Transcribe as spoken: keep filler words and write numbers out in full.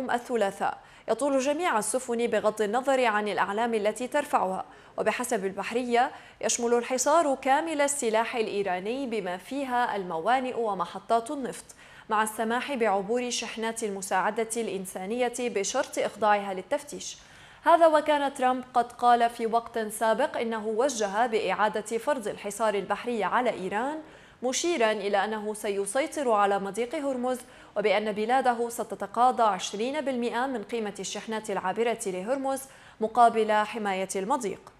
يوم الثلاثاء. يطول جميع السفن بغض النظر عن الأعلام التي ترفعها، وبحسب البحرية يشمل الحصار كامل السلاح الإيراني بما فيها الموانئ ومحطات النفط، مع السماح بعبور شحنات المساعدة الإنسانية بشرط إخضاعها للتفتيش. هذا وكان ترامب قد قال في وقت سابق إنه وجه بإعادة فرض الحصار البحري على إيران، مشيرا إلى أنه سيسيطر على مضيق هرمز، وبأن بلاده ستتقاضى عشرين بالمئة من قيمة الشحنات العابرة لهرمز مقابل حماية المضيق.